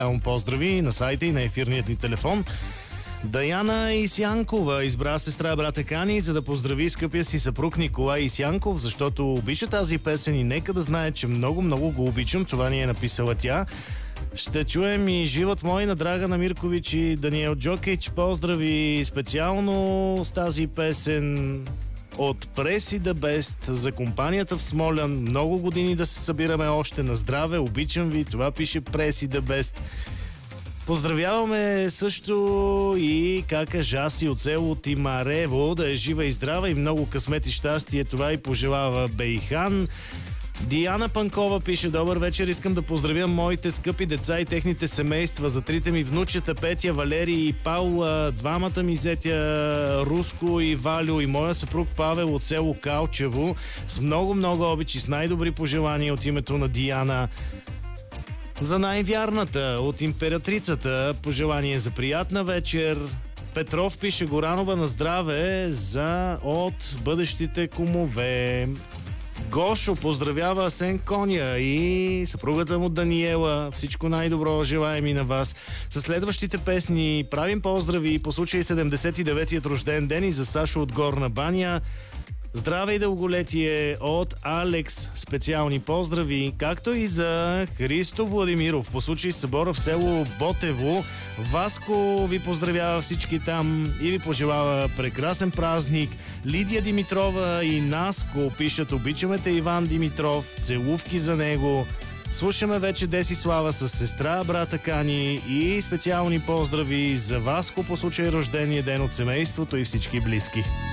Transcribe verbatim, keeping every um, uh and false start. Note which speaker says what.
Speaker 1: Елм поздрави на сайта и на ефирният ни телефон. Даяна Исянкова избра сестра брата Кани, за да поздрави скъпия си съпруг Николай Исянков, защото обича тази песен и нека да знае, че много-много го обичам. Това ни е написала тя. Ще чуем и живот мой на Драгана Миркович и Даниел Джокич. Поздрави специално с тази песен от Преси да Бест за компанията в Смолян. Много години да се събираме още на здраве. Обичам ви. Това пише Преси да Бест. Поздравяваме също и кака Жаси от село Тимарево, да е жива и здрава и много късмет и щастие. Това и пожелава Бейхан. Диана Панкова пише: добър вечер, искам да поздравя моите скъпи деца и техните семейства, за трите ми внучета Петя, Валерий и Паула, двамата ми зетя Руско и Валю и моя съпруг Павел от село Калчево. С много-много обич и с най-добри пожелания от името на Диана. За най-вярната от императрицата пожелание за приятна вечер. Петров пише: Горанова на здраве за от бъдещите кумове. Гошо поздравява Асен Коня и съпругата му Даниела. Всичко най-добро желаем и на вас. Със следващите песни правим поздрави по случай седемдесет и деветият рожден ден и за Сашо от Горна баня. Здраве и дълголетие от Алекс. Специални поздрави, както и за Христо Владимиров по случай събора в село Ботево. Васко ви поздравява всички там и ви пожелава прекрасен празник. Лидия Димитрова и Наско пишат: обичаме те, Иван Димитров, целувки за него. Слушаме вече Десислава с сестра брата Кани и специални поздрави за Васко по случай рождения ден от семейството и всички близки.